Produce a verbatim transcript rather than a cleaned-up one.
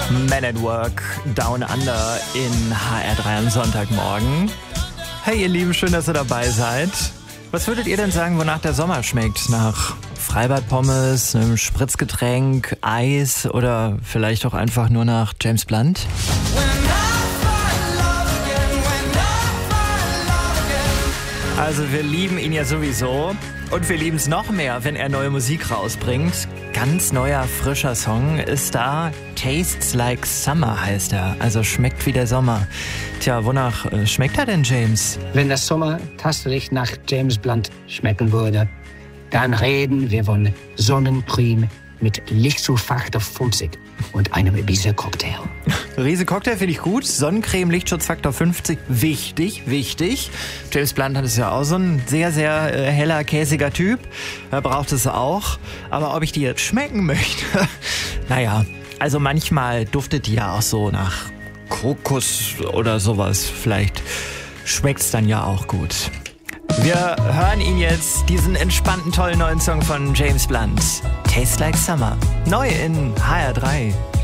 Men at Work, Down Under in H R drei am Sonntagmorgen. Hey ihr Lieben, schön, dass ihr dabei seid. Was würdet ihr denn sagen, wonach der Sommer schmeckt? Nach Freibad-Pommes, einem Spritzgetränk, Eis oder vielleicht auch einfach nur nach James Blunt? Also wir lieben ihn ja sowieso und wir lieben es noch mehr, wenn er neue Musik rausbringt. Ganz neuer, frischer Song ist da. Tastes Like Summer heißt er, also schmeckt wie der Sommer. Tja, wonach äh, schmeckt er denn, James? Wenn der Sommer tatsächlich nach James Blunt schmecken würde, dann reden wir von Sonnencreme mit Lichtschutzfaktor fünfzig und einem Ibiza-Cocktail. Riese Cocktail finde ich gut. Sonnencreme, Lichtschutzfaktor fünfzig, wichtig, wichtig. James Blunt hat es ja auch so ein sehr, sehr äh, heller, käsiger Typ. Er braucht es auch. Aber ob ich die jetzt schmecken möchte? Naja, also manchmal duftet die ja auch so nach Kokos oder sowas. Vielleicht schmeckt es dann ja auch gut. Wir hören ihn jetzt, diesen entspannten, tollen neuen Song von James Blunt. Tastes Like Summer. Neu in H R drei.